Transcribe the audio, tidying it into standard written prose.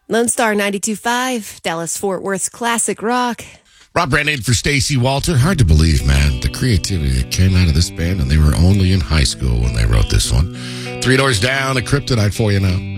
Lone Star 92.5, Dallas-Fort Worth's classic rock. Rob Brandon for Stacey Walter. Hard to believe, man, the creativity that came out of this band, and they were only in high school when they wrote this one. 3 Doors Down, a Kryptonite for you now.